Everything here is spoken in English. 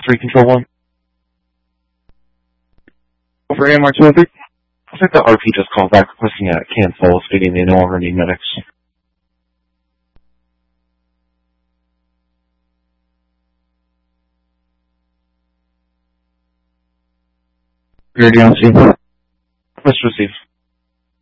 3, Control 1. Over AMR 203. Looks like the RP just called back requesting a cancel, stating they no longer need medics. Security on scene. Let's receive.